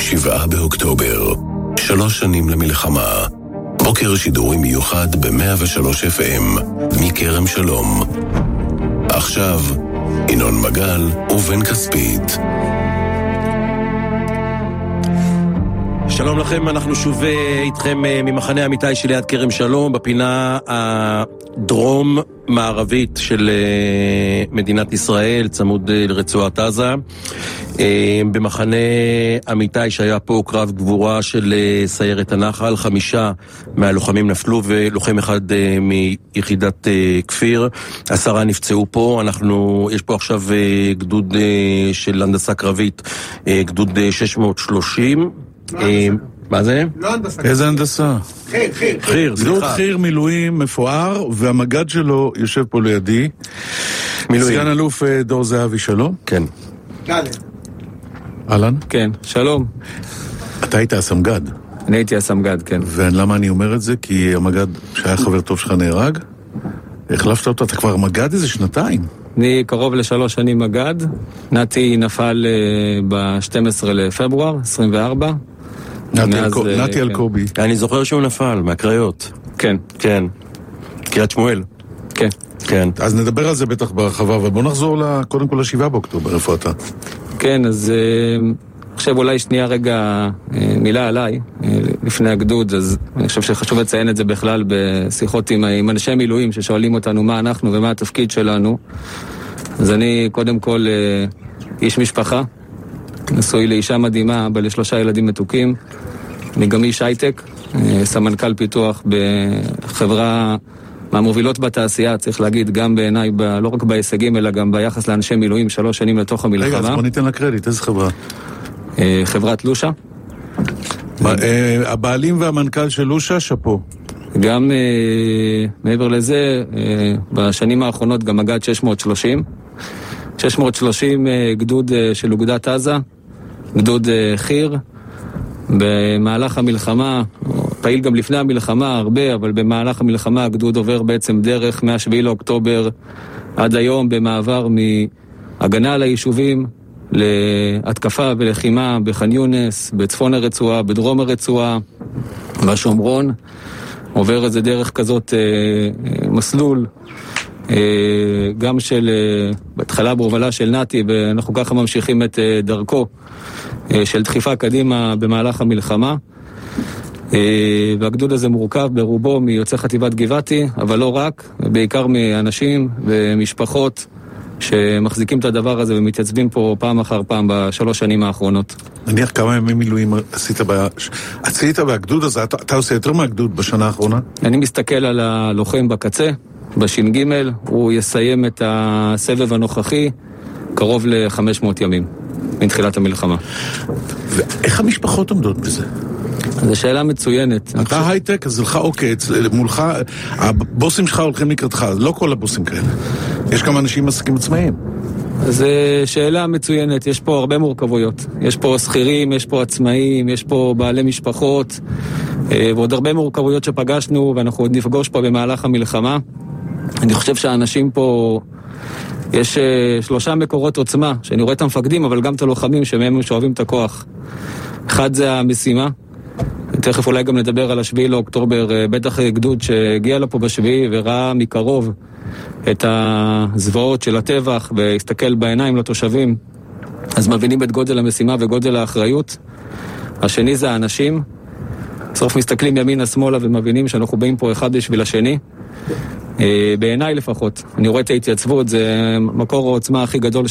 7 באוקטובר, 3 שנים למלחמה. בוקר שידורי מיוחד ב-103 FM, מכרם שלום. עכשיו, ינון מגל ובן כספית. שלום לכם, אנחנו שוב איתכם ממחנה עמיתי שליד כרם שלום, בפינה הדרום מערבית של מדינת ישראל, צמוד לרצועת עזה. במחנה עמיתי שהיה פה קרב גבורה של סיירת הנחל, 5 מהלוחמים נפלו ולוחם אחד מיחידת כפיר, 10 נפצעו פה. יש פה עכשיו גדוד של הנדסה קרבית, גדוד 630. מה זה? לא הנדסה. איזה הנדסה? חיר. גדוד חיר מילואים מפואר, והמגד שלו יושב פה לידי. סגן אלוף דור זהבי, שלום. כן. אהלן? כן, שלום. אתה היית הסמגד. אני הייתי הסמגד, כן. ולמה אני אומר את זה? כי המגד שהיה חבר טוב שלך נהרג? החלפת אותו, אתה כבר מגד איזה 2 אני קרוב ל3 שנים מגד. נתי נפל ב-12 לפברואר, 24. נתי אלקובי. אני זוכר שהוא נפל, מהקריות. כן. כן. קריית שמואל. כן. כן. אז נדבר על זה בטח ברחבה, אבל בוא נחזור קודם כל ל7 באוקטובר, איפה אתה? כן, אז עכשיו אולי שנייה רגע מילה עליי, לפני הגדוד, אז אני חושב שחשוב לציין את זה בכלל בשיחות עם אנשי מילואים ששואלים אותנו מה אנחנו ומה התפקיד שלנו. אז אני קודם כל איש משפחה, נשוי לאישה מדהימה, אבא ל3 ילדים מתוקים, אני גם איש הייטק, סמנכ"ל פיתוח בחברה מהמובילות בתעשייה, צריך להגיד, גם בעיניי, לא רק בהישגים, אלא גם ביחס לאנשי מילואים, 3 שנים לתוך המלחמה. רגע, אז בוא ניתן לה קרדיט, איזה חברה? חברת לושה. הבעלים והמנכ"ל של לושה, שפו. גם מעבר לזה, בשנים האחרונות גם מג"ד 630. 630 גדוד של אוגדת עזה, גדוד חיר. במהלך המלחמה, פעיל גם לפני המלחמה הרבה, אבל במהלך המלחמה הגדוד עובר בעצם דרך מ-7 לאוקטובר עד היום במעבר מהגנה על היישובים להתקפה ולחימה בח'אן יונס, בצפון הרצועה, בדרום הרצועה, בשומרון. עובר איזה דרך כזאת מסלול, גם של בהתחלה בהובלה של נתי, ואנחנו ככה ממשיכים את דרכו של דחיפה קדימה במהלך המלחמה. והגדוד הזה מורכב ברובו מיוצאי חטיבת גבעתי, אבל לא רק, בעיקר מאנשים ומשפחות שמחזיקים את הדבר הזה ומתייצבים פה פעם אחר פעם ב3 שנים האחרונות. נניח כמה ימים מילואים עשית בגדוד הזה, אתה עושה יותר מהגדוד בשנה האחרונה? אני מסתכל על הלוחם בקצה, בש"ג, הוא יסיים את הסבב הנוכחי קרוב ל500 ימים מתחילת המלחמה. ואיך המשפחות עומדות בזה? זו שאלה מצוינת. אתה הייטק, אז לך אוקיי, מולך, הבוסים שלך הולכים לקראתך, לא כל הבוסים כאלה. יש כמה אנשים עסקים עצמאיים. זו שאלה מצוינת, יש פה הרבה מורכבויות. יש פה שכירים, יש פה עצמאים, יש פה בעלי משפחות, ועוד הרבה מורכבויות שפגשנו, ואנחנו עוד נפגוש פה במהלך המלחמה. אני חושב שהאנשים פה, יש 3 מקורות עוצמה, שאני רואה את המפקדים, אבל גם את הלוחמים שמהם שואבים את הכוח. אחד זה המשימה, תכף אולי גם נדבר על 7 לאוקטובר, בטח גדוד שהגיע לפה ב7 וראה מקרוב את הזוועות של הטבח והסתכל בעיניים לתושבים, אז מבינים את גודל המשימה וגודל האחריות. השני זה האנשים, בסוף מסתכלים ימינה שמאלה ומבינים שאנחנו באים פה אחד בשביל השני. בעיניי לפחות, אני רואה את ההתייצבות, זה מקור העוצמה הכי גדול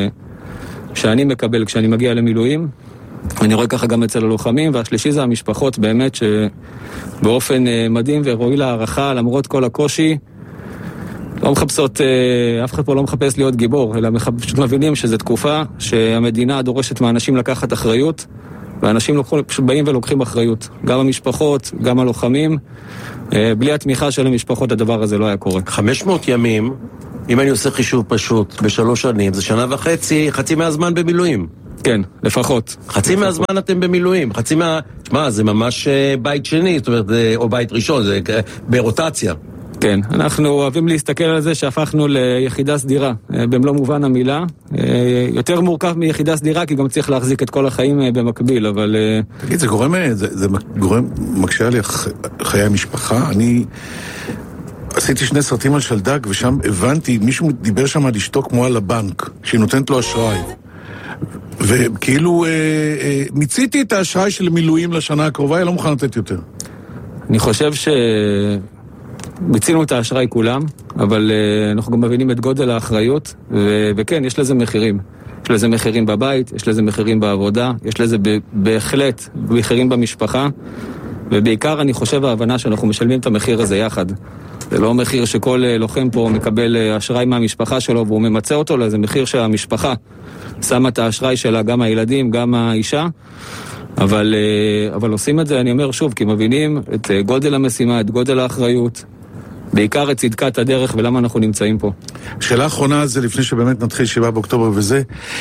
שאני מקבל כשאני מגיע למילואים. אני רואה ככה גם אצל הלוחמים, והשלישי זה המשפחות באמת שבאופן מדהים ורואי להערכה, למרות כל הקושי, לא מחפשות, אף אחד פה לא מחפש להיות גיבור, אלא פשוט מבינים שזו תקופה שהמדינה דורשת מהאנשים לקחת אחריות, ואנשים פשוט באים ולוקחים אחריות. גם המשפחות, גם הלוחמים. בלי התמיכה של המשפחות הדבר הזה לא היה קורה. 500 ימים, אם אני עושה חישוב פשוט, ב3 שנים, זה 1.5 שנה, חצי מהזמן במילואים. כן, לפחות. חצי מהזמן אתם במילואים, תשמע, זה ממש בית שני, זאת אומרת, או בית ראשון, זה ברוטציה. כן, אנחנו אוהבים להסתכל על זה שהפכנו ליחידה סדירה, במלוא מובן המילה. יותר מורכב מיחידה סדירה, כי גם צריך להחזיק את כל החיים במקביל, אבל... תגיד, זה גורם, מקשה לי חיי המשפחה. אני עשיתי 2 סרטים על שלדג, ושם הבנתי, מישהו דיבר שם על אשתו כמו על הבנק, שהיא נותנת לו אשראי. וכאילו, מיציתי את האשראי של מילואים לשנה הקרובה, היא לא מוכן לתת יותר. אני חושב מיצינו את האשראי כולם, אבל אנחנו גם מבינים את גודל האחריות, וכן, יש לזה מחירים. יש לזה מחירים בבית, יש לזה מחירים בעבודה, יש לזה בהחלט מחירים במשפחה, ובעיקר אני חושב ההבנה שאנחנו משלמים את המחיר הזה יחד. זה לא מחיר שכל לוחם פה מקבל אשראי מהמשפחה שלו והוא ממצא אותו, אלא זה מחיר שהמשפחה שמה את האשראי שלה, גם הילדים, גם האישה, אבל עושים את זה, אני אומר שוב, כי מבינים את גודל המשימה, את גודל האחריות, בעיקר את צדקת הדרך ולמה אנחנו נמצאים פה. שאלה האחרונה זה לפני שבאמת נתחיל 7 באוקטובר וזה,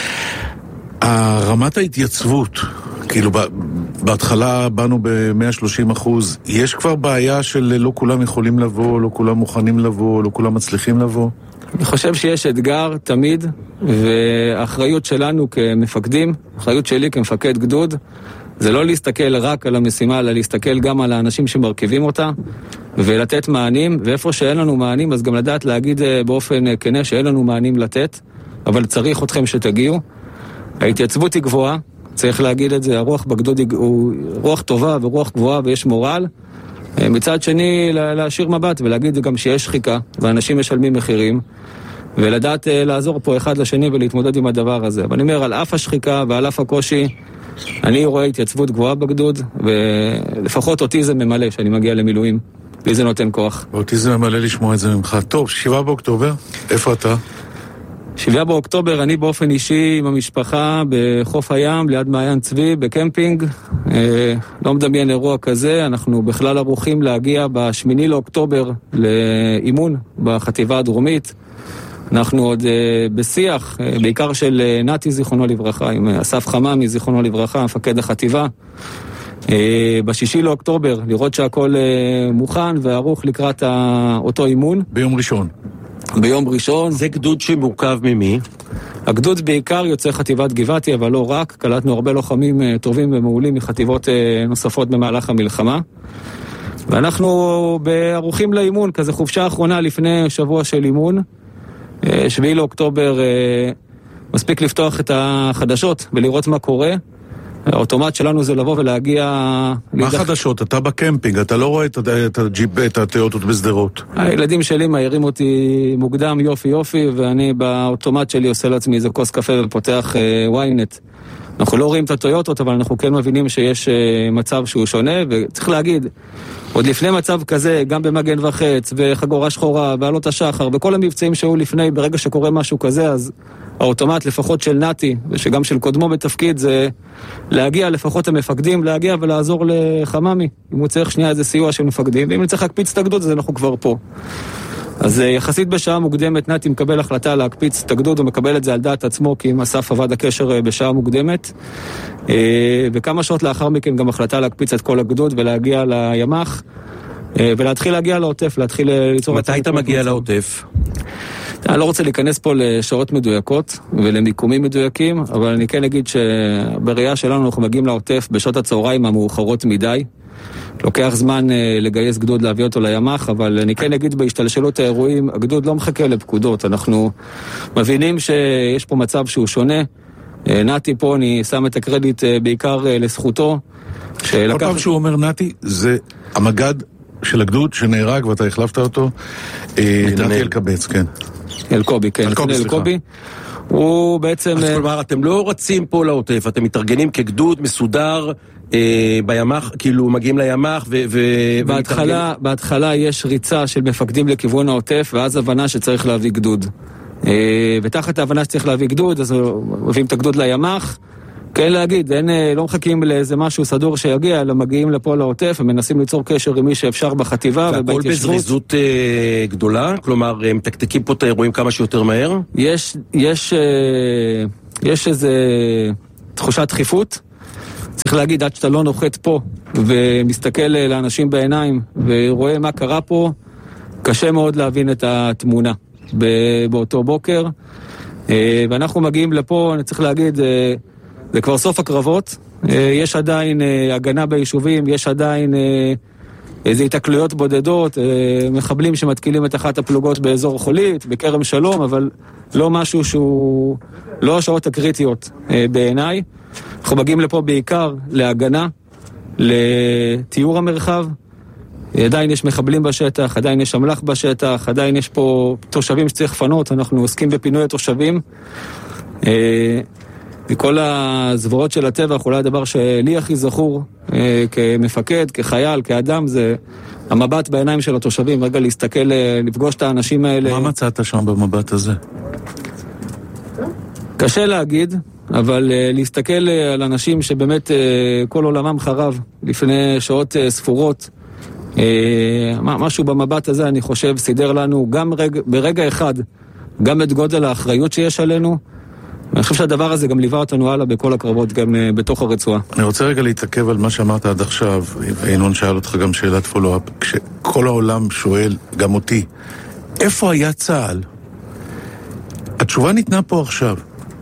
רמת ההתייצבות, כאילו בהתחלה באנו ב-130%, יש כבר בעיה של לא כולם יכולים לבוא, לא כולם מוכנים לבוא, לא כולם מצליחים לבוא? אני חושב שיש אתגר תמיד, והאחריות שלנו כמפקדים, האחריות שלי כמפקד גדוד, זה לא להסתכל רק על המשימה, אלא להסתכל גם על האנשים שמרכיבים אותה, ולתת מענים, ואיפה שאין לנו מענים, אז גם לדעת להגיד באופן כנה שאין לנו מענים לתת, אבל צריך אתכם שתגיעו. ההתייצבות היא גבוהה, צריך להגיד את זה, הרוח בגדוד הוא רוח טובה ורוח גבוהה ויש מורל. מצד שני, להשאיר מבט ולהגיד גם שיש שחיקה, ואנשים משלמים מחירים, ולדעת לעזור פה אחד לשני ולהתמודד עם הדבר הזה. אבל אני אומר, על אף השחיקה ועל אף הקושי, אני רואה התייצבות גבוהה בגדוד, ולפחות אותי זה ממלא שאני מגיע למילואים. לי זה נותן כוח. אותי זה ממלא לשמוע את זה ממך. טוב, 7 באוקטובר, איפה אתה? 7 באוקטובר, אני באופן אישי עם המשפחה בחוף הים, ליד מעיין צבי, בקמפינג. לא מדמיין אירוע כזה, אנחנו בכלל ערוכים להגיע ב8 לאוקטובר לאימון בחטיבה הדרומית. אנחנו עוד בשיח, בעיקר של נתי זיכרונו לברכה, עם אסף חממי זיכרונו לברכה, מפקד החטיבה. ב6 לאוקטובר, לראות שהכל מוכן וערוך לקראת אותו אימון. ביום ראשון. ביום ראשון. זה גדוד שמורכב ממי? הגדוד בעיקר יוצא חטיבת גבעתי, אבל לא רק. קלטנו הרבה לוחמים טובים ומעולים מחטיבות נוספות במהלך המלחמה. ואנחנו בערוכים לאימון, כזה חופשה האחרונה לפני שבוע של אימון. 7 לאוקטובר מספיק לפתוח את החדשות ולראות מה קורה. האוטומט שלנו זה לבוא ולהגיע... מה חדשות? אתה בקמפינג, אתה לא רואה את הג'יפ, את הטויוטות בסדרות. הילדים שלי מהירים אותי מוקדם יופי, ואני באוטומט שלי עושה לעצמי איזה כוס קפה ופותח וויינט. אנחנו לא רואים את הטויוטות, אבל אנחנו כן מבינים שיש מצב שהוא שונה, וצריך להגיד, עוד לפני מצב כזה, גם במגן וחץ, וחגורה שחורה, ועלות השחר, וכל המבצעים שהיו לפני, ברגע שקורה משהו כזה, אז האוטומט לפחות של נתי, ושגם של קודמו בתפקיד, זה להגיע לפחות המפקדים, להגיע ולעזור לחממי, אם הוא צריך שנייה איזה סיוע של מפקדים, ואם צריך להקפיץ את הגדוד, אז אנחנו כבר פה. אז יחסית בשעה מוקדמת נתי מקבל החלטה להקפיץ את הגדוד, הוא מקבל את זה על דעת עצמו, כי עם אסף עבד הקשר בשעה מוקדמת, וכמה שעות לאחר מכן גם החלטה להקפיץ את כל הגדוד ולהגיע לימ"ח, ולהתחיל להגיע לעוטף, להתחיל ליצור... מתי אתה מגיע לעוטף? אני לא רוצה להיכנס פה לשעות מדויקות ולמיקומים מדויקים, אבל אני כן אגיד שבראייה שלנו אנחנו מגיעים לעוטף בשעות הצהריים המאוחרות מדי. לוקח זמן לגייס גדוד להביא אותו לימ"ח, אבל אני כן אגיד בהשתלשלות האירועים, הגדוד לא מחכה לפקודות. אנחנו מבינים שיש פה מצב שהוא שונה. נתי פה, אני שם את הקרדיט בעיקר לזכותו. כל פעם שהוא אומר נתי, זה המגד של הגדוד שנהרג ואתה החלפת אותו, נתי אלקבץ, כן. אלקובי, כן. אלקובי. הוא בעצם... אז כלומר, אתם לא רצים פה לעוטף, אתם מתארגנים כגדוד מסודר בימ"ח, כאילו מגיעים לימ"ח בהתחלה יש ריצה של מפקדים לכיוון העוטף, ואז הבנה שצריך להביא גדוד. ותחת ההבנה שצריך להביא גדוד, אז מביאים את הגדוד לימ"ח, כן להגיד, לא מחכים לאיזה משהו סדור שיגיע, אלא מגיעים לפה לעוטף, ומנסים ליצור קשר עם מי שאפשר בחטיבה ובהתיישבות. והכל בזריזות גדולה? כלומר, הם מתקתקים פה את האירועים כמה שיותר מהר? יש איזה תחושת דחיפות. צריך להגיד, עד שאתה לא נוחת פה, ומסתכל לאנשים בעיניים, ורואה מה קרה פה, קשה מאוד להבין את התמונה באותו בוקר, ואנחנו מגיעים לפה, אני צריך להגיד, זה כבר סוף הקרבות, יש עדיין הגנה ביישובים, יש עדיין איזה התקלויות בודדות, מחבלים שמתקילים את אחת הפלוגות באזור חולית, בכרם שלום, אבל לא משהו שהוא לא השעות הקריטיות בעיניי. אנחנו מגיעים לפה בעיקר להגנה, לתיאור המרחב, עדיין יש מחבלים בשטח, עדיין יש אמל"ח בשטח, עדיין יש פה תושבים שצריך לפנות, אנחנו עוסקים בפינוי התושבים. מכל הזוועות של הטבח, אולי הדבר שלי הכי זכור כמפקד, כחייל, כאדם, זה המבט בעיניים של התושבים, רגע להסתכל, לפגוש את האנשים האלה. מה מצאת שם במבט הזה? קשה להגיד, אבל להסתכל על אנשים שבאמת כל עולמם חרב לפני שעות ספורות, משהו במבט הזה אני חושב סידר לנו גם ברגע אחד, גם את גודל האחריות שיש עלינו, אני חושב שהדבר הזה גם ליווה אותנו הלאה בכל הקרבות, גם בתוך הרצועה. אני רוצה רגע להתעכב על מה שאמרת עד עכשיו, ואינון שאל אותך גם שאלת פולו-אפ, כשכל העולם שואל, גם אותי, איפה היה צה"ל? התשובה ניתנה פה עכשיו.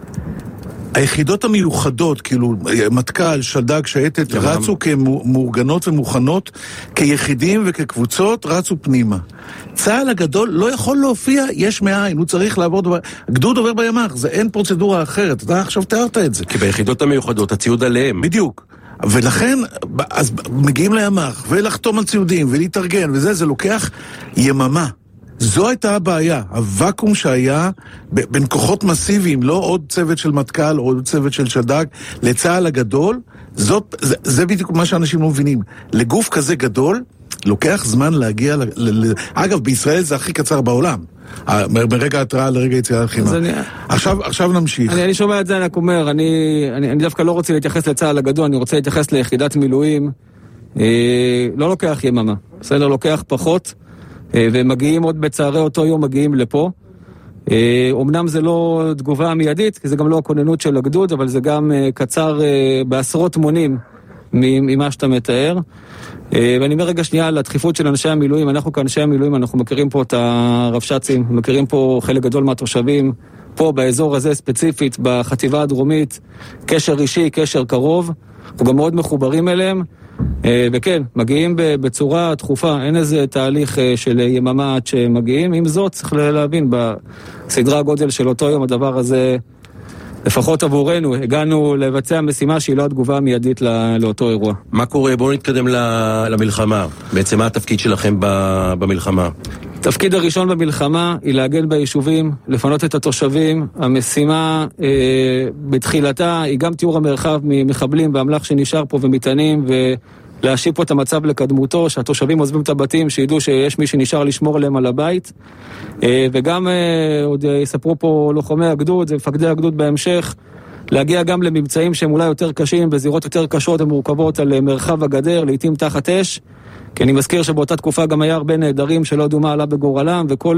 היחידות המיוחדות, כאילו מטכ"ל, שלדג, שייטת, רצו כמאורגנות ומוכנות, כיחידים וכקבוצות, רצו פנימה. צה"ל הגדול לא יכול להופיע יש מאין, הוא צריך לעבור גדוד עובר בימ"ח, זה אין פרוצדורה אחרת, אתה עכשיו תיארת את זה. כי ביחידות המיוחדות, הציוד עליהם. בדיוק. ולכן, אז מגיעים לימ"ח, ולחתום על ציודים, ולהתארגן, וזה, זה לוקח יממה. זו הייתה הבעיה, הוואקום שהיה בין כוחות מסיביים, לא עוד צוות של מטכ"ל או עוד צוות של שד"ג, לצה"ל הגדול, זה בדיוק מה שאנשים לא מבינים. לגוף כזה גדול, לוקח זמן להגיע, אגב, בישראל זה הכי קצר בעולם, מרגע התראה לרגע יציאה לחימה. עכשיו נמשיך. אני שומע את זה, אני אומר, אני דווקא לא רוצה להתייחס לצה"ל הגדול, אני רוצה להתייחס ליחידת מילואים, לא לוקח יממה, בסדר, לוקח פחות, ומגיעים עוד בצערי אותו יום, מגיעים לפה. אמנם זה לא תגובה מיידית, כי זה גם לא הכוננות של הגדוד, אבל זה גם קצר בעשרות מונים ממה שאתה מתאר. ואני אומר רגע שנייה על הדחיפות של אנשי המילואים. אנחנו כאנשי המילואים, אנחנו מכירים פה את הרבש"צים, מכירים פה חלק גדול מהתושבים, פה באזור הזה ספציפית, בחטיבה הדרומית, קשר אישי, קשר קרוב, אנחנו גם מאוד מחוברים אליהם. וכן, מגיעים בצורה דחופה, אין איזה תהליך של יממה עד שמגיעים, עם זאת צריך להבין, בסדרה הגודל של אותו יום הדבר הזה, לפחות עבורנו, הגענו לבצע משימה שהיא לא התגובה המיידית לאותו אירוע. מה קורה? בואו נתקדם למלחמה. בעצם מה התפקיד שלכם במלחמה? התפקיד הראשון במלחמה היא להגן ביישובים, לפנות את התושבים. המשימה בתחילתה היא גם תיאור המרחב ממחבלים ואמל"ח שנשאר פה ומטענים, ולהשיב פה את המצב לקדמותו, שהתושבים עוזבים את הבתים, שידעו שיש מי שנשאר לשמור עליהם על הבית. וגם עוד יספרו פה לוחמי הגדוד, זה מפקדי הגדוד בהמשך, להגיע גם למבצעים שהם אולי יותר קשים, בזירות יותר קשות ומורכבות על מרחב הגדר, לעתים תחת אש. כי אני מזכיר שבאותה תקופה גם היה הרבה נהדרים שלא ידעו מה עלה בגורלם, וכל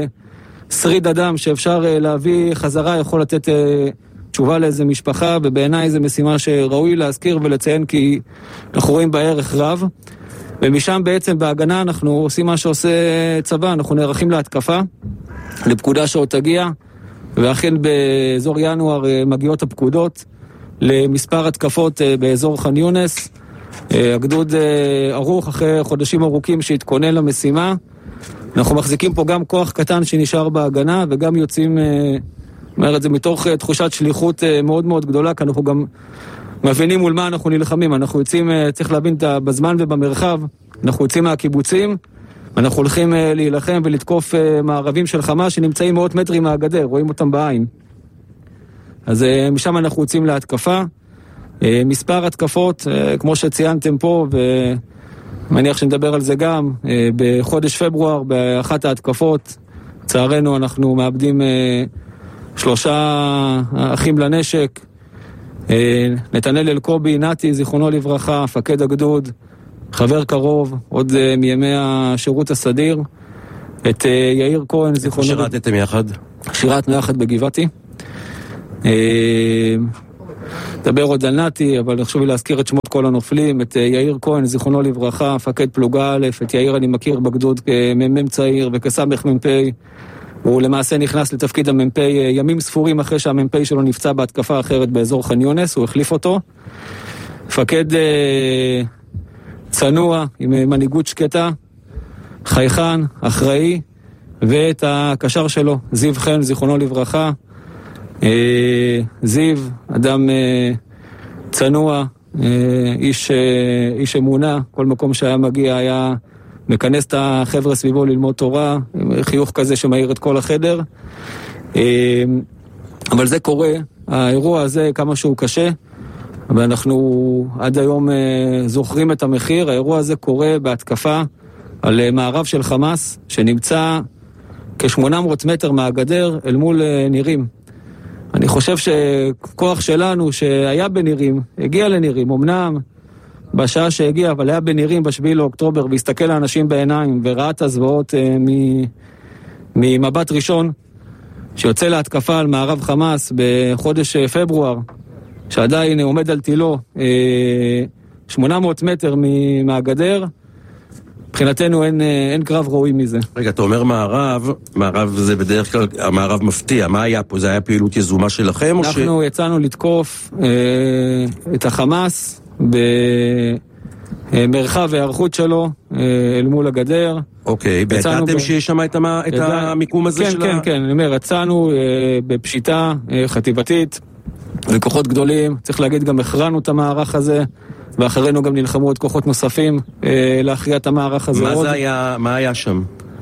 שריד אדם שאפשר להביא חזרה יכול לתת תשובה לאיזה משפחה, ובעיניי זו משימה שראוי להזכיר ולציין, כי אנחנו רואים בערך רב. ומשם בעצם בהגנה אנחנו עושים מה שעושה צבא, אנחנו נערכים להתקפה, לפקודה שעוד תגיע, ואכן באזור ינואר מגיעות הפקודות למספר התקפות באזור ח'אן יונס. הגדוד ערוך אחרי חודשים ארוכים שהתכונן למשימה. אנחנו מחזיקים פה גם כוח קטן שנשאר בהגנה, וגם יוצאים, אומר את זה מתוך תחושת שליחות מאוד מאוד גדולה, כי אנחנו גם מבינים מול מה אנחנו נלחמים. אנחנו יוצאים, צריך להבין בזמן ובמרחב, אנחנו יוצאים מהקיבוצים, אנחנו הולכים להילחם ולתקוף מערבים של חמאס שנמצאים מאות מטרים מהגדר, רואים אותם בעין. אז משם אנחנו יוצאים להתקפה. מספר התקפות, כמו שציינתם פה, ומניח שנדבר על זה גם, בחודש פברואר, באחת ההתקפות, צערנו אנחנו מאבדים 3 אחים לנשק, נתנאל אלקובי, נתי, זיכרונו לברכה, מפקד הגדוד, חבר קרוב, עוד מימי השירות הסדיר, את יאיר כהן, זיכרונו... שירתתם יחד? שירתנו יחד בגבעתי. דבר עוד על נתי, אבל חשוב לי להזכיר את שמות כל הנופלים, את יאיר כהן, זיכרונו לברכה, מפקד פלוגה א', את יאיר אני מכיר בגדוד כמ"מ צעיר וכסמ"ך מ"פ, הוא למעשה נכנס לתפקיד המ"פ ימים ספורים אחרי שהמ"פ שלו נפצע בהתקפה אחרת באזור ח'אן יונס, הוא החליף אותו. מפקד צנוע, עם מנהיגות שקטה, חייכן, אחראי, ואת הקשר שלו, זיו חן, זיכרונו לברכה. זיו, אדם צנוע, איש אמונה, כל מקום שהיה מגיע היה מכנס את החבר'ה סביבו ללמוד תורה, חיוך כזה שמאיר את כל החדר. אבל זה קורה, האירוע הזה כמה שהוא קשה, ואנחנו עד היום זוכרים את המחיר. האירוע הזה קורה בהתקפה על מערב של חמאס, שנמצא כ-800 מטר מהגדר אל מול נירים. אני חושב שכוח שלנו שהיה בנירים, הגיע לנירים, אמנם בשעה שהגיע, אבל היה בנירים ב7 לאוקטובר, והסתכל לאנשים בעיניים וראה את הזוועות ממבט ראשון, שיוצא להתקפה על מערב חמאס בחודש פברואר, שעדיין עומד על תילו 800 מטר מהגדר. מבחינתנו אין קרב ראוי מזה. רגע, אתה אומר מערב זה בדרך כלל, המערב מפתיע, מה היה פה? זה היה פעילות יזומה שלכם? אנחנו יצאנו לתקוף את החמאס במרחב הערכות שלו אל מול הגדר. אוקיי, וידעתם שיש שם את המיקום הזה של כן, אני אומר, יצאנו בפשיטה חטיבתית וכוחות גדולים, צריך להגיד גם הכרענו את המערך הזה, ואחרינו גם נלחמו עוד כוחות נוספים להכריע את המערך הזה. מה היה שם?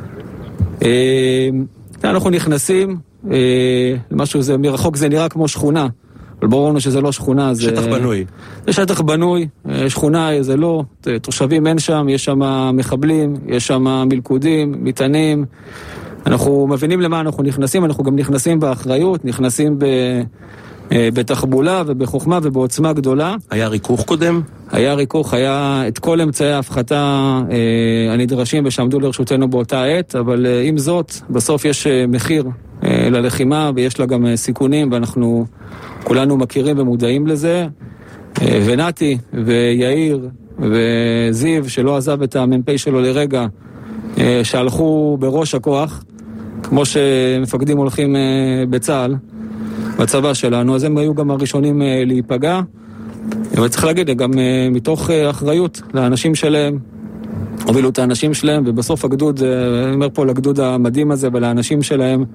אנחנו נכנסים, משהו זה, מרחוק זה נראה כמו שכונה, אבל ברור לנו שזה לא שכונה. שטח בנוי. זה שטח בנוי, שכונה זה לא, תושבים אין שם, יש שם מחבלים, יש שם מלכודים, מטענים. אנחנו מבינים למה אנחנו נכנסים, אנחנו גם נכנסים באחריות, נכנסים בתחבולה ובחוכמה ובעוצמה גדולה. היה ריכוך קודם? היה ריכוך, היה את כל אמצעי ההפחתה הנדרשים ושעמדו לרשותנו באותה עת, אבל עם זאת, בסוף יש מחיר ללחימה ויש לה גם סיכונים, ואנחנו כולנו מכירים ומודעים לזה. ונתי ויאיר וזיו, שלא עזב את המ"פ שלו לרגע, שהלכו בראש הכוח, כמו שמפקדים הולכים בצה"ל, בצבא שלנו, אז הם היו גם הראשונים להיפגע, אבל צריך להגיד, גם מתוך אחריות לאנשים שלהם, הובילו את האנשים שלהם, ובסוף הגדוד, אני אומר פה לגדוד המדהים הזה ולאנשים שלהם,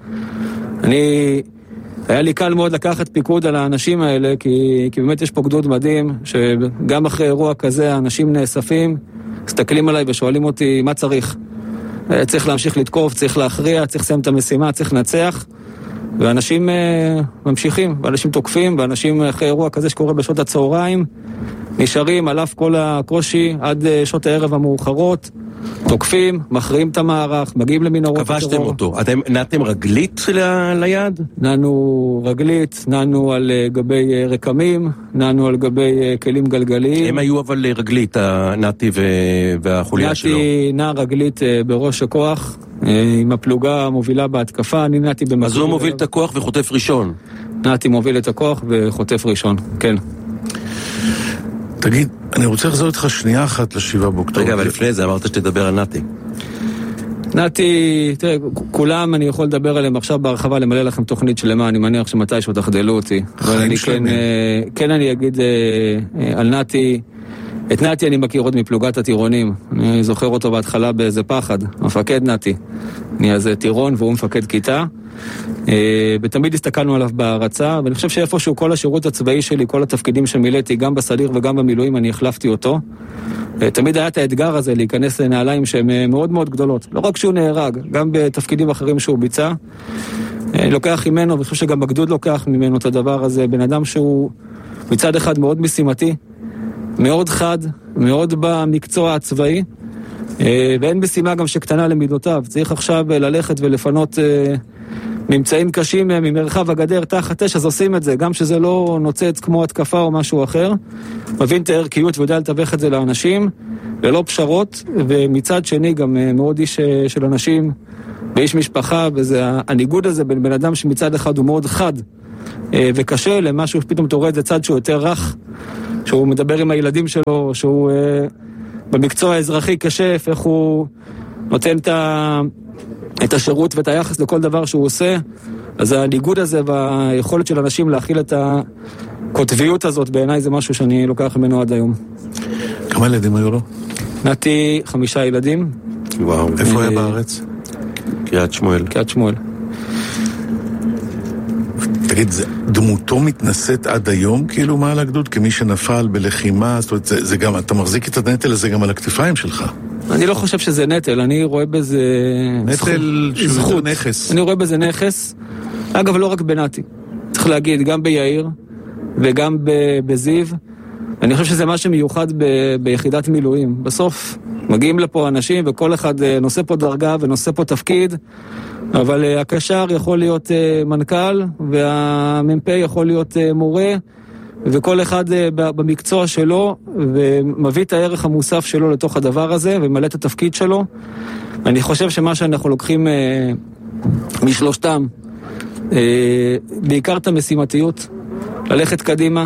היה לי קל מאוד לקחת פיקוד על האנשים האלה, כי באמת יש פה גדוד מדהים, שגם אחרי אירוע כזה, האנשים נאספים, מסתכלים עליי ושואלים אותי, מה צריך? צריך להמשיך לתקוף, צריך להכריע, צריך לסיים את המשימה, צריך לנצח, ואנשים ממשיכים, ואנשים תוקפים, ואנשים אחרי אירוע כזה שקורה בשעות הצהריים, נשארים על אף כל הקושי עד שעות הערב המאוחרות, תוקפים, מכריעים את המערך, מגיעים למנהרות הטרור. כבשתם אותו. אתם נעתם רגלית ליד? נענו רגלית, נענו על גבי רקמים, נענו על גבי כלים גלגליים. הם היו אבל רגלית, נתי והחוליה שלו. נתי נע רגלית בראש הכוח, עם הפלוגה המובילה בהתקפה, אני נעתי במקום. אז הוא מוביל את הכוח וחוטף ראשון. נעתי מוביל את הכוח וחוטף ראשון, כן. תגיד, אני רוצה לחזור איתך שנייה אחת ל7 באוקטובר. רגע, אבל לפני זה אמרת שתדבר על נתי. נתי, תראה, כולם אני יכול לדבר עליהם עכשיו בהרחבה, למלא לכם תוכנית שלמה, אני מניח שמתישהו תחדלו אותי. אבל אני כן אני אגיד על נתי, את נתי אני מכיר עוד מפלוגת הטירונים, אני זוכר אותו בהתחלה באיזה פחד, מפקד נתי. אני אז טירון והוא מפקד כיתה, ותמיד הסתכלנו עליו בהרצה, ואני חושב שאיפשהו כל השירות הצבאי שלי, כל התפקידים שמילאתי, גם בסדיר וגם במילואים, אני החלפתי אותו. תמיד היה את האתגר הזה להיכנס לנעליים שהן מאוד מאוד גדולות. לא רק שהוא נהרג, גם בתפקידים אחרים שהוא ביצע. לוקח ממנו, ואני חושב שגם בגדוד לוקח ממנו את הדבר הזה, בן אדם שהוא מצד אחד מאוד משימתי, מאוד חד, מאוד במקצוע הצבאי, ואין משימה גם שקטנה למידותיו. צריך עכשיו ללכת ולפנות ממצאים קשים ממרחב הגדר תחת אש, אז עושים את זה, גם שזה לא נוצץ כמו התקפה או משהו אחר. מבין את הערכיות ויודע לתווך את זה לאנשים, ללא פשרות, ומצד שני גם מאוד איש של אנשים, ואיש משפחה, וזה הניגוד הזה בין בן אדם שמצד אחד הוא מאוד חד, וקשה, למשהו שפתאום אתה רואה את זה צד שהוא יותר רך, שהוא מדבר עם הילדים שלו, שהוא במקצוע האזרחי כשף, איך הוא נותן את השירות ואת היחס לכל דבר שהוא עושה. אז הניגוד הזה והיכולת של אנשים להכיל את הכותביות הזאת, בעיניי זה משהו שאני לוקח ממנו עד היום. כמה ילדים היו לו? נתי 5 ילדים. וואו. איפה היה בארץ? קריית שמואל. קריית שמואל. תגיד, דמותו מתנשאת עד היום כאילו מעל הגדוד, כמי שנפל בלחימה, זאת אומרת, זה גם, אתה מחזיק את הנטל הזה גם על הכתפיים שלך. אני לא חושב שזה נטל, אני רואה בזה נטל שהוא נכס. אני רואה בזה נכס, אגב לא רק בנתי, צריך להגיד, גם ביאיר וגם בזיו, אני חושב שזה משהו מיוחד ביחידת מילואים. בסוף מגיעים לפה אנשים וכל אחד נושא פה דרגה ונושא פה תפקיד, אבל הקשר יכול להיות מנכ"ל והמ"פ יכול להיות מורה, וכל אחד במקצוע שלו ומביא את הערך המוסף שלו לתוך הדבר הזה ומלא את התפקיד שלו. אני חושב שמה שאנחנו לוקחים משלושתם, בעיקר את המשימתיות, ללכת קדימה,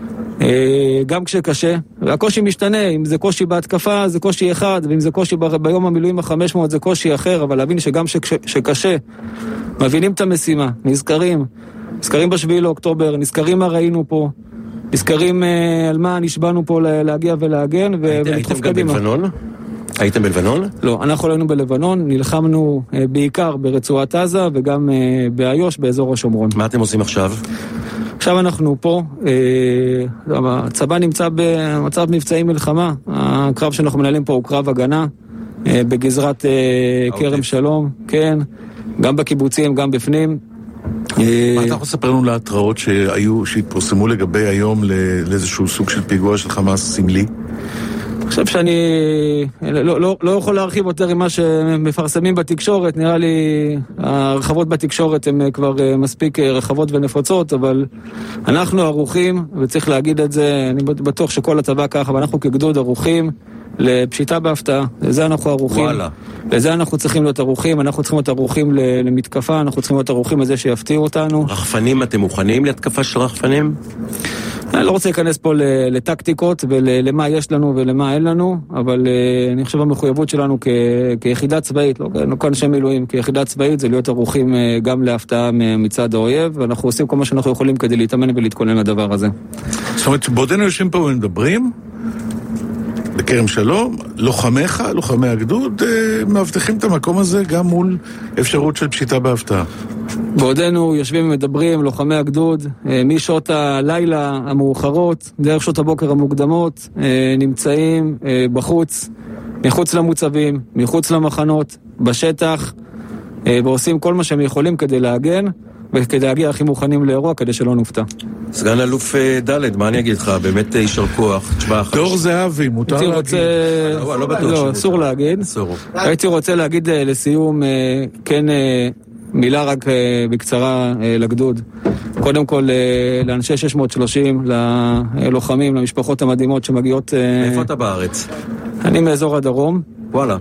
גם כשקשה, והקושי משתנה, אם זה קושי בהתקפה זה קושי אחד, ואם זה קושי ביום המילואים ה-500 זה קושי אחר, אבל להבין שגם שקשה, מבינים את המשימה, נזכרים ב7 לאוקטובר, נזכרים מה ראינו פה, נזכרים על מה נשבענו פה להגיע ולהגן, הייתם גם בלבנון? הייתם בלבנון? לא, אנחנו היינו בלבנון, נלחמנו בעיקר ברצועת עזה וגם באיו"ש באזור השומרון. מה אתם עושים עכשיו? עכשיו אנחנו פה, הצבא נמצא במצב מבצעי מלחמה, הקרב שאנחנו מנהלים פה הוא קרב הגנה, בגזרת כרם שלום, כן, גם בקיבוצים, גם בפנים. מה אתה יכול לספר לנו להתראות שהתפרסמו לגבי היום לאיזשהו סוג של פיגוע של חמאס סמלי? אני חושב שאני לא יכול להרחיב יותר עם מה שמפרסמים בתקשורת, נראה לי הרחבות בתקשורת הן כבר מספיק רחבות ונפוצות, אבל אנחנו ערוכים, וצריך להגיד את זה, אני בטוח שכל הצבא ככה, ואנחנו כגדוד ערוכים לפשיטה בהפתעה, לזה אנחנו ערוכים, לזה אנחנו צריכים להיות ערוכים, אנחנו צריכים להיות ערוכים למתקפה, אנחנו צריכים להיות ערוכים לזה שיפתיעו אותנו. רחפנים, אתם מוכנים להתקפה של רחפנים? אני לא רוצה להיכנס פה לטקטיקות ולמה יש לנו ולמה אין לנו, אבל אני חושב המחויבות שלנו כיחידה צבאית, לא כאנשי מילואים, כיחידה צבאית זה להיות ערוכים גם להפתעה מצד האויב, ואנחנו עושים כל מה שאנחנו יכולים כדי להתאמן ולהתכונן לדבר הזה. זאת אומרת, בעודנו יושבים פה ומדברים, בכרם שלום, לוחמי הגדוד, מאבטחים את המקום הזה גם מול אפשרות של פשיטה בהפתעה. בעודנו יושבים ומדברים, לוחמי הגדוד, משעות הלילה המאוחרות, דרך שעות הבוקר המוקדמות, נמצאים בחוץ, מחוץ למוצבים, מחוץ למחנות, בשטח, ועושים כל מה שהם יכולים כדי להגן, וכדי להגיע הכי מוכנים לאירוע, כדי שלא נופתע. סגן אלוף ד', מה אני אגיד לך? באמת יישר כוח. דור זהבי, מותר להגיד. לא, אסור להגיד. הייתי רוצה להגיד לסיום, כן, מילה רק בקצרה לגדוד. קודם כל, לאנשי 630, ללוחמים, למשפחות המדהימות שמגיעות... איפה אתה בארץ? אני מאזור הדרום. וואלה.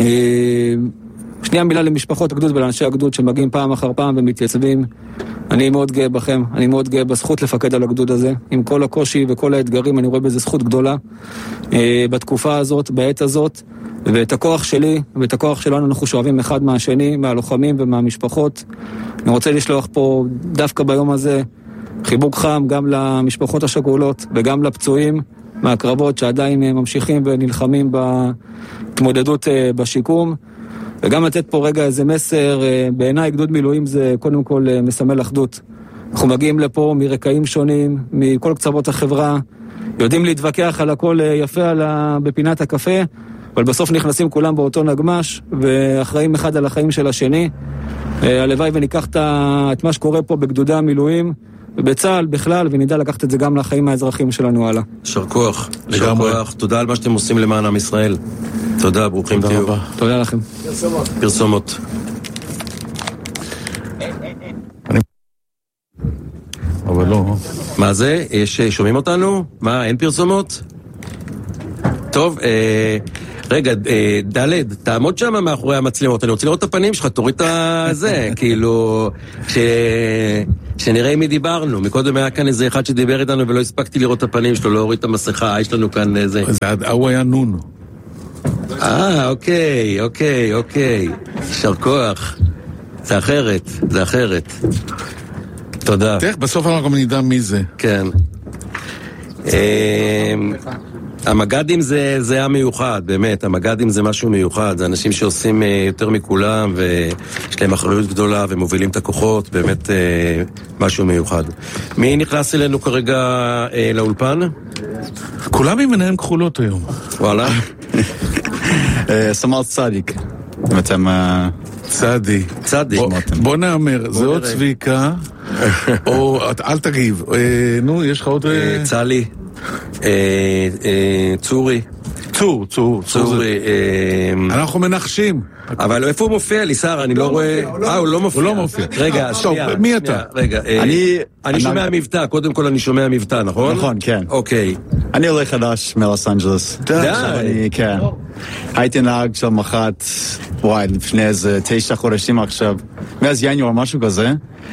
שנייה מילה למשפחות הגדוד ולאנשי הגדוד שמגיעים פעם אחר פעם ומתייצבים. אני מאוד גאה בכם, אני מאוד גאה בזכות לפקד על הגדוד הזה. עם כל הקושי וכל האתגרים, אני רואה בזה זכות גדולה. בתקופה הזאת, בעת הזאת, ואת הכוח שלי ואת הכוח שלנו אנחנו שואבים אחד מהשני, מהלוחמים ומהמשפחות. אני רוצה לשלוח פה דווקא ביום הזה חיבוק חם גם למשפחות השכולות וגם לפצועים מהקרבות שעדיין ממשיכים ונלחמים בהתמודדות בשיקום. וגם לתת פה רגע איזה מסר, בעיניי גדוד מילואים זה קודם כל מסמל אחדות. אנחנו מגיעים לפה מרקעים שונים, מכל קצוות החברה, יודעים להתווכח על הכל יפה בפינת הקפה, אבל בסוף נכנסים כולם באותו נגמש, ואחראים אחד על החיים של השני. הלוואי וניקח את מה שקורה פה בגדודי המילואים, ובצה"ל בכלל, ונדע לקחת את זה גם לחיים האזרחים שלנו הלאה. יישר כוח, יישר כוח. תודה על מה שאתם עושים למען עם ישראל. תודה, ברוכים תהיו. תודה לכם. פרסומות. אבל לא. מה זה? שומעים אותנו? מה, אין פרסומות? טוב, רגע, ד', תעמוד שם מאחורי המצלמות, אני רוצה לראות את הפנים שלך, תוריד את זה, כאילו, שנראה מי דיברנו. מקודם היה כאן איזה אחד שדיבר איתנו ולא הספקתי לראות את הפנים שלו, לא הוריד את המסכה, יש לנו כאן איזה... הוא היה נונו. אוקיי. יישר כוח. זה אחרת. תודה. תראה, בסוף אנחנו גם נדע מי זה. כן. המג"דים זה היה מיוחד, באמת, המג"דים זה משהו מיוחד, זה אנשים שעושים יותר מכולם ויש להם אחריות גדולה ומובילים את הכוחות, באמת משהו מיוחד. מי נכנס אלינו כרגע לאולפן? כולם עם עיניים כחולות היום. וואלה? סמל צדיק. אתם... צדיק. בוא נאמר, זה או צביקה, או אל תגיב. נו, יש לך עוד... צלי. צורי. צורי. אנחנו מנחשים. אבל איפה הוא מופיע לי, שר? אני לא רואה... הוא לא מופיע. רגע, שנייה. מי אתה? רגע, אני שומע מבטא, קודם כל אני שומע מבטא, נכון? נכון, כן. אוקיי. אני עולה חדש מלוס אנג'לס. די. כן. הייתי נהג של מח"ט, וואי, לפני איזה 9 חודשים עכשיו, מאז ינואר, משהו כזה.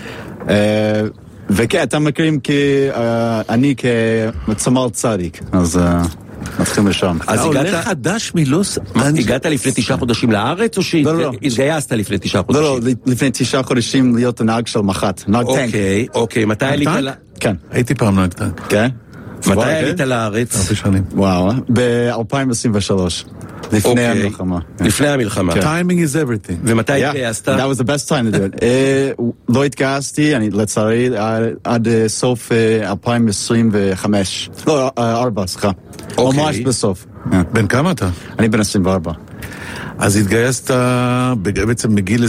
וכן, אתם מכירים אני כצמל צדיק, אז מתחילים לשם. אז הגעת חדש מלוס? הגעת לפני 9 חודשים לארץ, או שהתגייסת לפני 9 חודשים? לא, לפני 9 חודשים להיות נהג של מח"ט, נהג טנק. אוקיי, מתי עלית? כן. הייתי פעם נהג טנק. כן? מתי עלית לארץ? הרבה שנים. וואו, ב-2023. לפני המלחמה. לפני המלחמה. Timing is everything. ומתי התגייסת? That was the best time to do it. לא התגייסתי, אני לצערי, עד סוף 2025. לא, 4, סליחה. ממש בסוף. בן כמה אתה? אני בן 24. אז התגייסת בעצם בגיל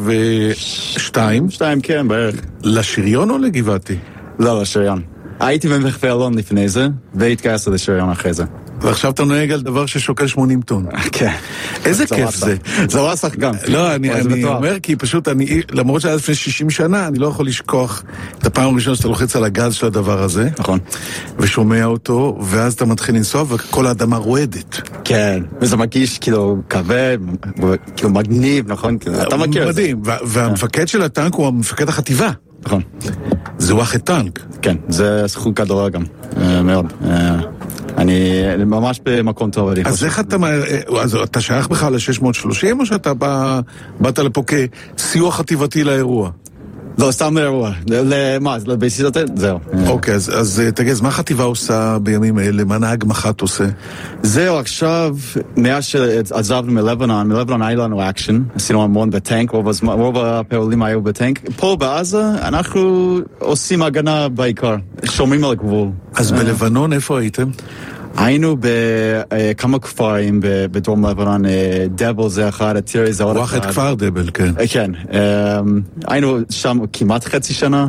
22? 2, כן, בערך. לשריון או לגבעתי? לא, לשריון. הייתי במחווה אלון לפני זה, והתגייסתי לשריון אחרי זה. ועכשיו אתה נוהג על דבר ששוקל 80 טון. כן. איזה כיף זה. זה וואסך גם. לא, אני אומר כי פשוט למרות שהיה לפני 60 שנה, אני לא יכול לשכוח את הפעם הראשונה שאתה לוחץ על הגז של הדבר הזה. נכון. ושומע אותו, ואז אתה מתחיל לנסוע, וכל האדמה רועדת. כן. וזה מרגיש כאילו כבד, כאילו מגניב, נכון? אתה מכיר את זה. מדהים. והמפקד של הטנק הוא המפקד החטיבה. נכון. זה וואחד טנק. כן, זה זכות גדולה גם, מאוד. אני ממש במקום טוב. אז איך אתה שייך בכלל ל-630 או שאתה באת לפה כסיוע חטיבתי לאירוע? לא, סתם לאירוע. למה? לבסיסות? זהו. אוקיי, אז תגיד, מה החטיבה עושה בימים האלה? מה נהג מח"ט עושה? זהו, עכשיו, מאז שעזבנו מלבנון היה לנו אקשן, עשינו המון בטנק, רוב הפעולים היו בטנק. פה בעזה אנחנו עושים הגנה בעיקר, שומרים על הגבול. אז בלבנון איפה הייתם? היינו בכמה כפרים בדרום לבנון, דבל זה אחד, הטירי זה עוד אחד. וואחד כפר דבל, כן. כן, היינו שם כמעט חצי שנה,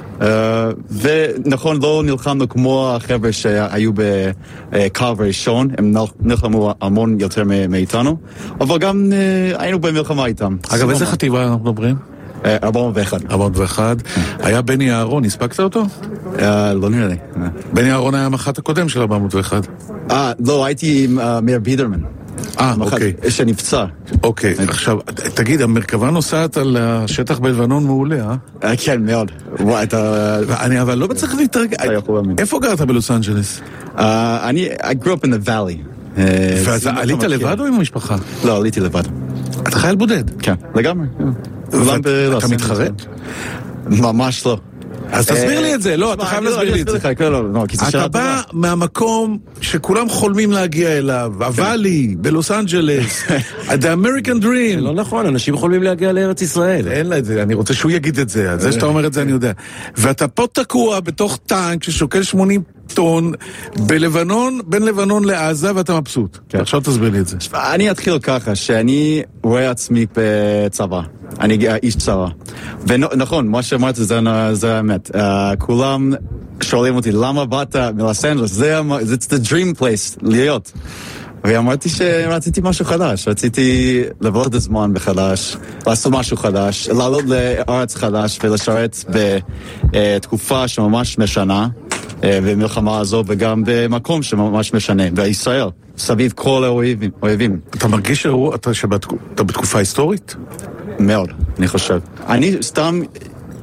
ונכון, לא נלחמנו כמו החבר'ה שהיו בקו ראשון, הם נלחמו המון יותר מאיתנו, אבל גם היינו במלחמה איתם. אגב, איזה חטיבה אנחנו מדברים? 401. היה בני אהרון, הספקת אותו? לא נראה לי. בני אהרון היה המח"ט הקודם של 401. לא, הייתי עם מאיר בידרמן. אוקיי. שנפצע. אוקיי, עכשיו, תגיד, המרכבה נוסעת על השטח בלבנון מעולה, כן, מאוד. אני אבל לא מצליח להתרגע. איפה גרת בלוס אנג'לס? I grew up in the valley. ואז עלית לבד או עם המשפחה? לא, עליתי לבד. אתה חייל בודד? כן, לגמרי. אתה מתחרט? ממש לא. אז תסביר לי את זה, לא, אתה חייב להסביר לי את זה. אתה בא מהמקום שכולם חולמים להגיע אליו, הוואלי, בלוס אנג'לס, the American Dream. זה לא נכון, אנשים חולמים להגיע לארץ ישראל. אין לה את זה, אני רוצה שהוא יגיד את זה, זה שאתה אומר את זה אני יודע. ואתה פה תקוע בתוך טנק ששוקל 80 טון, בלבנון, בין לבנון לעזה, ואתה מבסוט. עכשיו תסביר לי את זה. אני אתחיל ככה, שאני רואה עצמי בצבא. אני איש צבא. ונכון, מה שאמרת זה האמת. כולם שואלים אותי, למה באת מלוס אנג'לס? זה the dream place, להיות. ואמרתי שרציתי משהו חדש, רציתי לבוא את הזמן בחדש, לעשות משהו חדש, לעלות לארץ חדש ולשרת בתקופה שממש משנה, במלחמה הזו וגם במקום שממש משנה, בישראל, סביב כל האויבים. אתה מרגיש שאתה בתקופה היסטורית? מאוד, אני חושב. אני סתם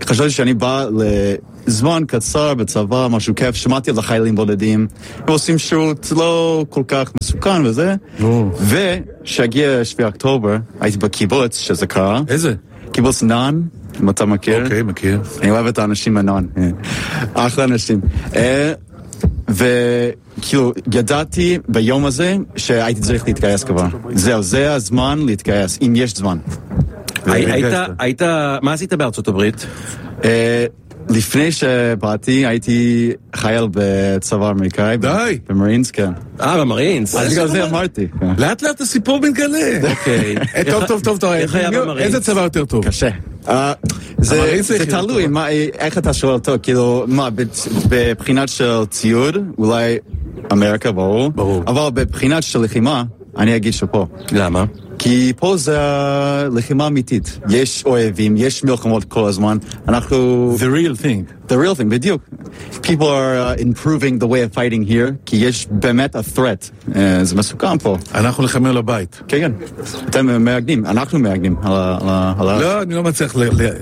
חשבתי שאני בא לזמן קצר בצבא, משהו כיף, שמעתי על החיילים בודדים, הם עושים שירות לא כל כך מסוכן וזה, ושהגיע 7 אוקטובר, הייתי בקיבוץ שזה קרה. איזה? קיבוץ נען, אם אתה מכיר. אוקיי, מכיר. אני אוהב את האנשים מנען, אחלה אנשים. וכאילו, ידעתי ביום הזה שהייתי צריך להתגייס כבר. זהו, זה הזמן להתגייס, אם יש זמן. מה עשית בארצות הברית? לפני שבאתי, הייתי חייל בצבא האמריקאי. די! במרינס, כן. במרינס. אז בגלל זה אמרתי. לאט לאט הסיפור מתגלה. אוקיי. טוב. איך היה במרינס? איזה צבא יותר טוב? קשה. זה תלוי, איך אתה שואל אותו, כאילו, מה, בבחינת של ציוד, אולי אמריקה, ברור. אבל בבחינת של לחימה, אני אגיד שפה. למה? כי פה זה לחימה אמיתית. יש אוהבים, יש מלחמות כל הזמן. אנחנו... The real thing. The real thing, בדיוק. People are improving the way of fighting here, כי יש באמת a threat. זה מסוכן פה. אנחנו לחמר לבית. כן. אתם מאגנים, אנחנו מאגנים על לא, אני לא מצליח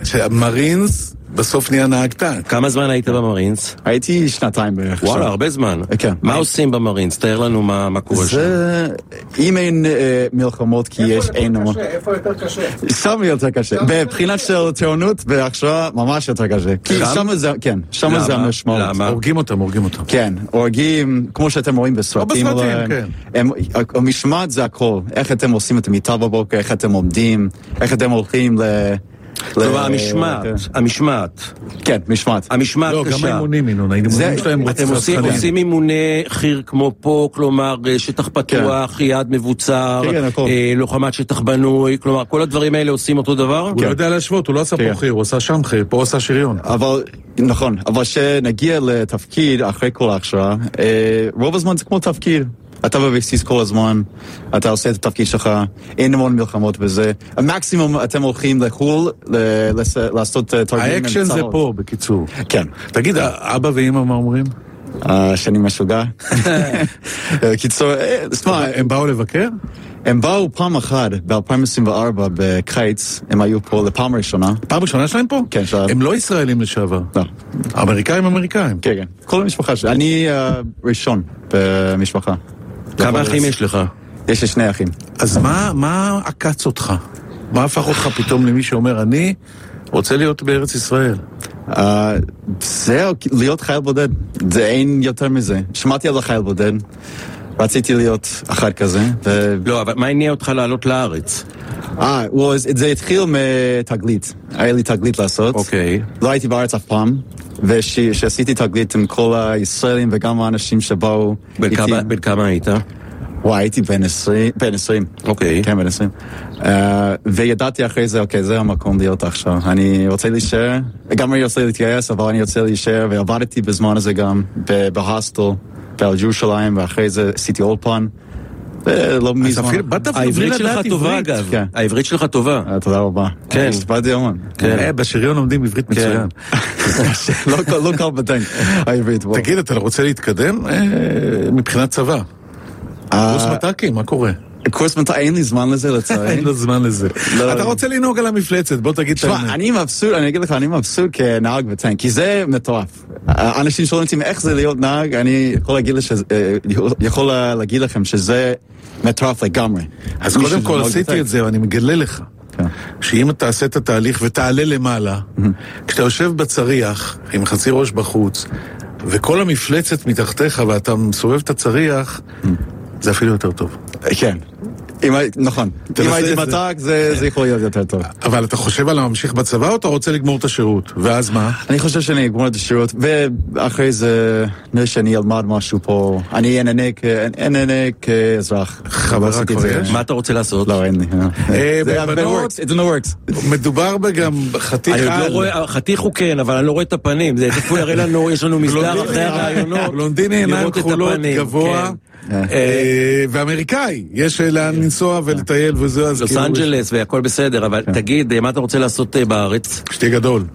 מרינס בסוף נהיה נהג טנק. כמה זמן היית במרינס? הייתי 2 בערך. וואלה, הרבה זמן. כן. מה עושים במרינס? תאר לנו מה קורה שם. אם אין מלחמות, כי יש אין... איפה יותר קשה? שם יותר קשה. בבחינת של טירונות והכשרה, ממש יותר קשה. כי שם זה, כן, שם זה המשמעות. למה? הורגים אותם. כן, הורגים, כמו שאתם רואים בסרטים. כן. המשמעת זה הכל. איך אתם עושים את המיטה בבוקר, איך אתם עומדים, איך אתם הולכים כלומר, המשמעת. כן, משמעת. המשמעת קשה. לא, גם האימונים, האימונים שלהם אתם עושים אימוני חיר כמו פה, כלומר, שטח פתוח, יד מבוצר, לוחמת שטח בנוי, כלומר, כל הדברים האלה עושים אותו דבר? הוא לא יודע להשוות, הוא לא עשה פה חיר, הוא עשה שם חיר, פה עשה שריון. נכון, אבל שנגיע לתפקיד אחרי כל ההכשרה, רוב הזמן זה כמו תפקיד. אתה בבסיס כל הזמן, אתה עושה את התפקיד שלך, אין המון מלחמות בזה. המקסימום אתם הולכים לחול, לעשות תרגלים. האקשן זה פה, בקיצור. כן. תגיד, אבא ואמא מה אומרים? שאני משוגע. בקיצור, סמע. הם באו לבקר? הם באו פעם אחת, ב-2024 בקיץ, הם היו פה לפעם ראשונה. פעם ראשונה שלהם פה? כן, שלהם. הם לא ישראלים לשעבר? לא. אמריקאים? כן. כל המשפחה שלי. אני ראשון במשפחה. כמה אחים יש לך? יש לי 2 אחים. אז מה עקץ אותך? מה הפך אותך פתאום למי שאומר, אני רוצה להיות בארץ ישראל? זהו, להיות חייל בודד. זה אין יותר מזה. שמעתי על החייל בודד. רציתי להיות אחד כזה. לא, אבל מה הניע אותך לעלות לארץ? זה התחיל מתגלית. היה לי תגלית לעשות. אוקיי. לא הייתי בארץ אף פעם. ושעשיתי תגלית עם כל הישראלים וגם האנשים שבאו איתי. בן כמה היית? הייתי בן 20. אוקיי. כן, בן 20. וידעתי אחרי זה, אוקיי, זה המקום להיות עכשיו. אני רוצה להישאר, גם אני רוצה להתגייס, אבל אני רוצה להישאר, ועבדתי בזמן הזה גם בהוסטל, בירושלים, ואחרי זה עשיתי אולפן. לא מזמן. העברית שלך טובה, אגב. העברית שלך טובה. תודה רבה. כן. השתפעתי המון. בשריון לומדים עברית מצוין. לא קל בטנק, העברית. תגיד, אתה רוצה להתקדם מבחינת צבא? קורס מט"קים, מה קורה? קורס מט"קים, אין לי זמן לזה לצערי. אין לו זמן לזה. אתה רוצה לנהוג על המפלצת, בוא תגיד את האמת. אני מבסוט, אני אגיד לך, אני מבסוט כנהג בטנק, כי זה מטורף. אנשים שואלים אותי איך זה להיות נהג, אני יכול להגיד לכם שזה מטורף לגמרי. אז קודם כל עשיתי את זה, ואני מגלה לך, שאם אתה תעשה את התהליך ותעלה למעלה, כשאתה יושב בצריח, עם חצי ראש בחוץ, וכל המפלצת מתחתיך ואתה מסובב את הצריח, זה אפילו יותר טוב. כן. נכון. אם הייתי מתק, זה יכול להיות יותר טוב. אבל אתה חושב על הממשיך בצבא או אתה רוצה לגמור את השירות? ואז מה? אני חושב שאני אגמור את השירות, ואחרי זה שאני אלמד משהו פה. אני אננה כאזרח. חברה כבר יש? מה אתה רוצה לעשות? לא, אין לי. בבנות, It's in the works. מדובר בגם חתיך על. חתיך הוא כן, אבל אני לא רואה את הפנים. זה תפו יראה לנו, יש לנו מסדר אחרי הרעיונות. בלונדיני עיניים כחולות גבוה. ואמריקאי, יש לאן לנסוע ולטייל וזה. לוס אנג'לס והכל בסדר, אבל תגיד, מה אתה רוצה לעשות בארץ? שתי גדול.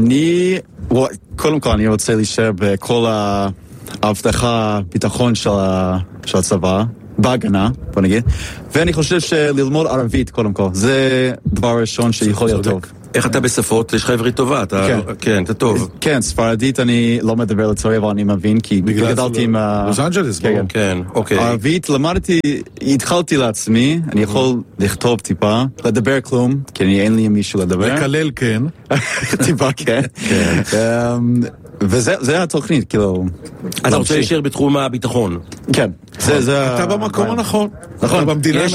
קודם כל אני רוצה להישאר בכל ההבטחה, ביטחון של הצבא, בהגנה, בוא נגיד, ואני חושב שללמוד ערבית קודם כל, זה דבר ראשון שיכול להיות טוב. איך אתה בשפות? יש לך עברית טובה, כן, אתה טוב. כן, ספרדית אני לא מדבר לצורי, אבל אני מבין, כי גדלתי עם... לוס אנג'לס, כן, אוקיי. ערבית למדתי, התחלתי לעצמי, אני יכול לכתוב טיפה, לדבר כלום, כי אין לי עם מישהו לדבר. לקלל כן. טיפה כן. וזה התוכנית, כאילו... אתה רוצה להישאר בתחום הביטחון? כן. אתה במקום הנכון. נכון. במדינה